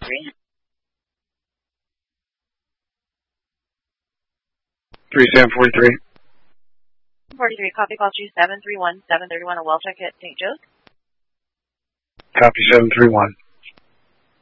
3743. 43, copy call 2731, 731 at Wellcheck at St. Joe's. Copy 731.